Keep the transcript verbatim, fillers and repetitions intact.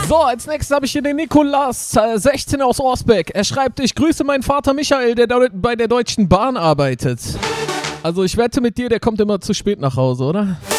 So, als nächstes habe ich hier den Nikolas, äh, sechzehn aus Orsbeck. Er schreibt, ich grüße meinen Vater Michael, der Deu- bei der Deutschen Bahn arbeitet. Also ich wette mit dir, der kommt immer zu spät nach Hause, oder?